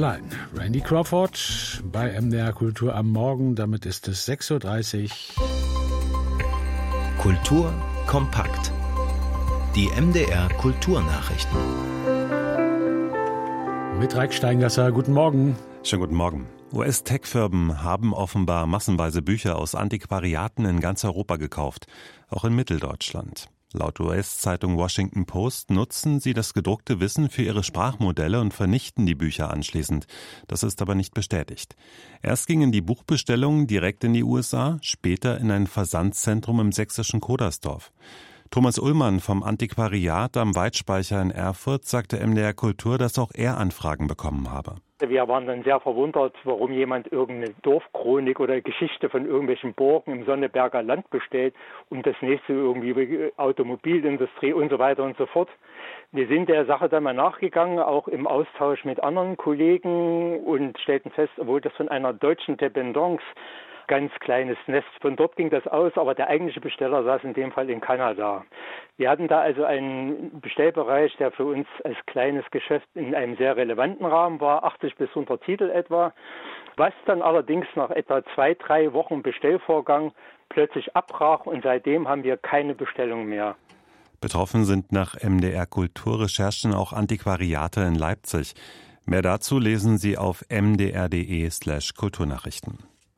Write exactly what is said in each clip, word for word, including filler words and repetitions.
allein. Randy Crawford bei M D R Kultur am Morgen. Damit ist es sechs Uhr dreißig. Kultur kompakt. Die M D R Kulturnachrichten. Mit Raik Steingasser. Guten Morgen. Schönen guten Morgen. U S-Tech-Firmen haben offenbar massenweise Bücher aus Antiquariaten in ganz Europa gekauft, auch in Mitteldeutschland. Laut U S-Zeitung Washington Post nutzen sie das gedruckte Wissen für ihre Sprachmodelle und vernichten die Bücher anschließend. Das ist aber nicht bestätigt. Erst gingen die Buchbestellungen direkt in die U S A, später in ein Versandzentrum im sächsischen Kodersdorf. Thomas Ullmann vom Antiquariat am Weitspeicher in Erfurt sagte M D R Kultur, dass auch er Anfragen bekommen habe. Wir waren dann sehr verwundert, warum jemand irgendeine Dorfchronik oder Geschichte von irgendwelchen Burgen im Sonneberger Land bestellt und das nächste irgendwie Automobilindustrie und so weiter und so fort. Wir sind der Sache dann mal nachgegangen, auch im Austausch mit anderen Kollegen und stellten fest, obwohl das von einer deutschen Dependance ganz kleines Nest. Von dort ging das aus, aber der eigentliche Besteller saß in dem Fall in Kanada. Wir hatten da also einen Bestellbereich, der für uns als kleines Geschäft in einem sehr relevanten Rahmen war, achtzig bis hundert Titel etwa, was dann allerdings nach etwa zwei, drei Wochen Bestellvorgang plötzlich abbrach und seitdem haben wir keine Bestellung mehr. Betroffen sind nach M D R Kulturrecherchen auch Antiquariate in Leipzig. Mehr dazu lesen Sie auf m d r punkt d e slash kulturnachrichten.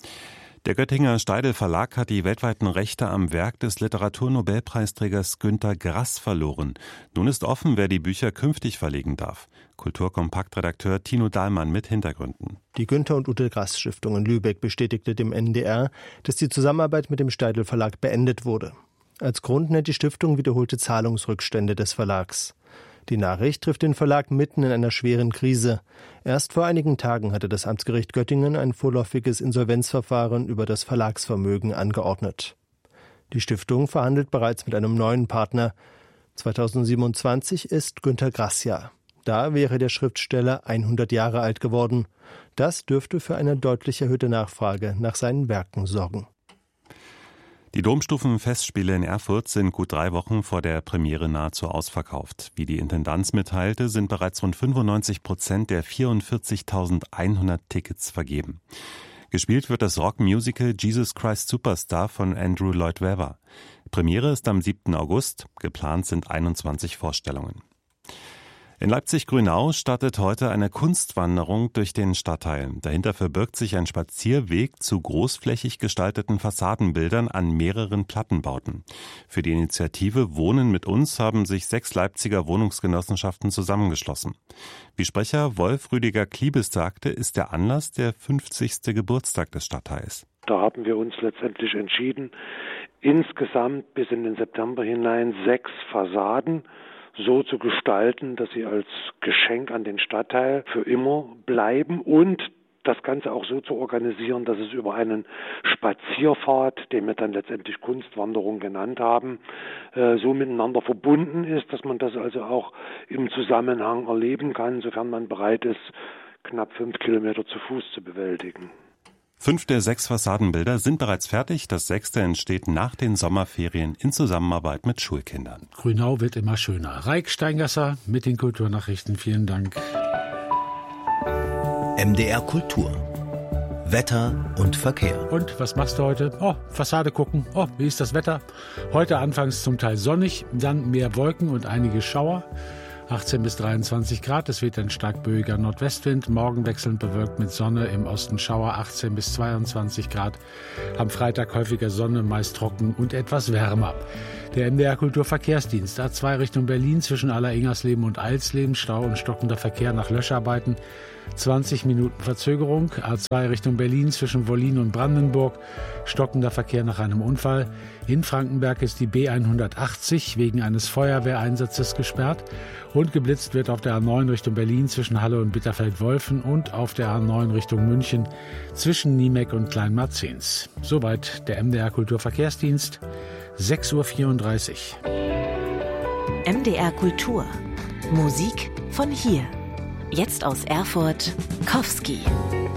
Der Göttinger Steidl Verlag hat die weltweiten Rechte am Werk des Literaturnobelpreisträgers Günter Grass verloren. Nun ist offen, wer die Bücher künftig verlegen darf. Kulturkompakt-Redakteur Tino Dahlmann mit Hintergründen. Die Günter und Ute Grass Stiftung in Lübeck bestätigte dem N D R, dass die Zusammenarbeit mit dem Steidl Verlag beendet wurde. Als Grund nennt die Stiftung wiederholte Zahlungsrückstände des Verlags. Die Nachricht trifft den Verlag mitten in einer schweren Krise. Erst vor einigen Tagen hatte das Amtsgericht Göttingen ein vorläufiges Insolvenzverfahren über das Verlagsvermögen angeordnet. Die Stiftung verhandelt bereits mit einem neuen Partner. zweitausendsiebenundzwanzig ist Günter Grass Jahr. Da wäre der Schriftsteller hundert Jahre alt geworden. Das dürfte für eine deutlich erhöhte Nachfrage nach seinen Werken sorgen. Die Domstufenfestspiele in Erfurt sind gut drei Wochen vor der Premiere nahezu ausverkauft. Wie die Intendanz mitteilte, sind bereits rund fünfundneunzig Prozent der vierundvierzigtausendeinhundert Tickets vergeben. Gespielt wird das Rockmusical Jesus Christ Superstar von Andrew Lloyd Webber. Premiere ist am siebten August, geplant sind einundzwanzig Vorstellungen. In Leipzig-Grünau startet heute eine Kunstwanderung durch den Stadtteil. Dahinter verbirgt sich ein Spazierweg zu großflächig gestalteten Fassadenbildern an mehreren Plattenbauten. Für die Initiative Wohnen mit uns haben sich sechs Leipziger Wohnungsgenossenschaften zusammengeschlossen. Wie Sprecher Wolf Rüdiger Kliebes sagte, ist der Anlass der fünfzigste Geburtstag des Stadtteils. Da haben wir uns letztendlich entschieden, insgesamt bis in den September hinein sechs Fassaden so zu gestalten, dass sie als Geschenk an den Stadtteil für immer bleiben und das Ganze auch so zu organisieren, dass es über einen Spazierpfad, den wir dann letztendlich Kunstwanderung genannt haben, äh, so miteinander verbunden ist, dass man das also auch im Zusammenhang erleben kann, sofern man bereit ist, knapp fünf Kilometer zu Fuß zu bewältigen. Fünf der sechs Fassadenbilder sind bereits fertig. Das sechste entsteht nach den Sommerferien in Zusammenarbeit mit Schulkindern. Grünau wird immer schöner. Raik Steingasser mit den Kulturnachrichten. Vielen Dank. M D R Kultur. Wetter und Verkehr. Und was machst du heute? Oh, Fassade gucken. Oh, wie ist das Wetter? Heute anfangs zum Teil sonnig, dann mehr Wolken und einige Schauer. achtzehn bis dreiundzwanzig Grad, es weht ein stark böiger Nordwestwind, morgen wechselnd bewölkt mit Sonne, im Osten Schauer, achtzehn bis zweiundzwanzig Grad. Am Freitag häufiger Sonne, meist trocken und etwas wärmer. Der M D R Kulturverkehrsdienst A zwei Richtung Berlin zwischen Aller-Ingersleben und Eilsleben, Stau und stockender Verkehr nach Löscharbeiten, zwanzig Minuten Verzögerung. A zwei Richtung Berlin zwischen Wollin und Brandenburg, stockender Verkehr nach einem Unfall. In Frankenberg ist die B hundertachtzig wegen eines Feuerwehreinsatzes gesperrt und geblitzt wird auf der A neun Richtung Berlin zwischen Halle und Bitterfeld-Wolfen und auf der A neun Richtung München zwischen Niemeck und Kleinmarzens. Soweit der M D R Kulturverkehrsdienst, sechs Uhr vierunddreißig. M D R Kultur. Musik von hier. Jetzt aus Erfurt, Kowski.